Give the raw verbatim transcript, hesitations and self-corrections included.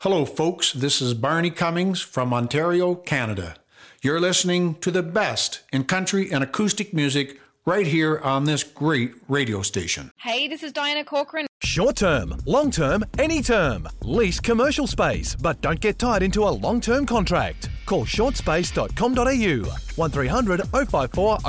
Hello, folks. This is Barney Cummings from Ontario, Canada. You're listening to the best in country and acoustic music right here on this great radio station. Hey, this is Diana Corcoran. Short term, long term, any term. Lease commercial space, but don't get tied into a long term contract. Call short space dot com dot a u one three hundred oh five four